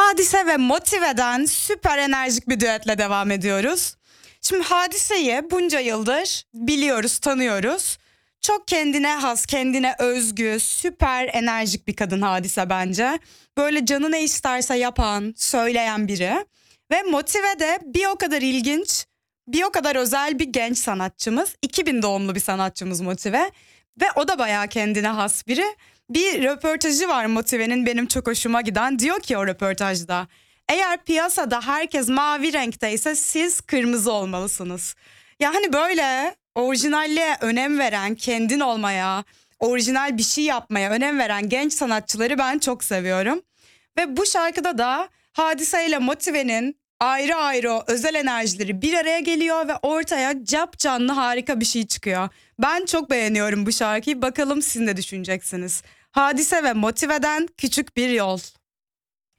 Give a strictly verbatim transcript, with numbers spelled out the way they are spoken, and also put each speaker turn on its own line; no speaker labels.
Hadise ve Motive'den süper enerjik bir düetle devam ediyoruz. Şimdi Hadise'yi bunca yıldır biliyoruz, tanıyoruz. Çok kendine has, kendine özgü, süper enerjik bir kadın Hadise bence. Böyle canı ne isterse yapan, söyleyen biri. Ve Motive de bir o kadar ilginç, bir o kadar özel bir genç sanatçımız. iki bin doğumlu bir sanatçımız Motive. Ve o da bayağı kendine has biri. Bir röportajı var Motive'nin benim çok hoşuma giden. Diyor ki o röportajda, eğer piyasada herkes mavi renkteyse siz kırmızı olmalısınız. Yani böyle orijinalliğe önem veren, kendin olmaya, orijinal bir şey yapmaya önem veren genç sanatçıları ben çok seviyorum. Ve bu şarkıda da Hadise ile Motive'nin ayrı ayrı o özel enerjileri bir araya geliyor ve ortaya capcanlı harika bir şey çıkıyor. Ben çok beğeniyorum bu şarkıyı. Bakalım siz ne düşüneceksiniz? Hadise ve Motive'den Küçük Bir Yol.